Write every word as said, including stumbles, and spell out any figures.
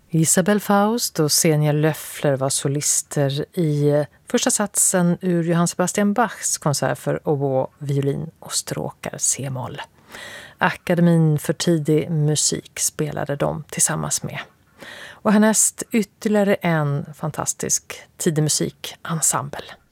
Isabel Faust och Senja Löffler var solister i första satsen ur Johann Sebastian Bachs konsert för oboe, violin och stråkar C-moll. Akademin för tidig musik spelade de tillsammans med. Och härnäst ytterligare en fantastisk tidig musikensemble.